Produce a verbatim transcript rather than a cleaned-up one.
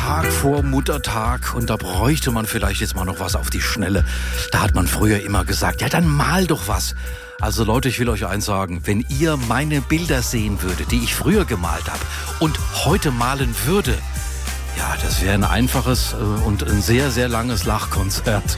Tag vor Muttertag und da bräuchte man vielleicht jetzt mal noch was auf die Schnelle. Da hat man früher immer gesagt, ja dann mal doch was. Also Leute, ich will euch eins sagen, wenn ihr meine Bilder sehen würdet, die ich früher gemalt habe und heute malen würde, ja, das wäre ein einfaches und ein sehr, sehr langes Lachkonzert.